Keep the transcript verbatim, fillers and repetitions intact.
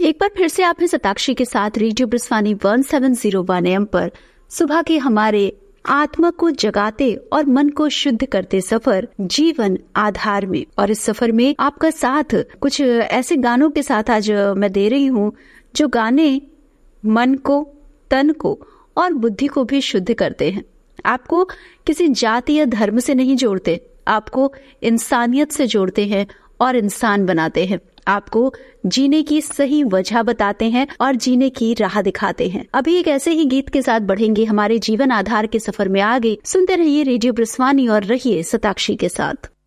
एक बार फिर से आप हैं शताक्षी के साथ radio ब्रजवानी one seven zero one M पर सुबह के हमारे आत्मा को जगाते और मन को शुद्ध करते सफर जीवन आधार में। और इस सफर में आपका साथ कुछ ऐसे गानों के साथ आज मैं दे रही हूँ जो गाने मन को, तन को और बुद्धि को भी शुद्ध करते हैं। आपको किसी जाति या धर्म से नहीं जोड़ते, आपको इंसानियत से जोड़ते हैं और इंसान बनाते हैं। आपको जीने की सही वजह बताते हैं और जीने की राह दिखाते हैं। अभी एक ऐसे ही गीत के साथ बढ़ेंगे हमारे जीवन आधार के सफर में आगे। सुनते रहिए रेडियो ब्रजवानी और रहिए शताक्षी के साथ।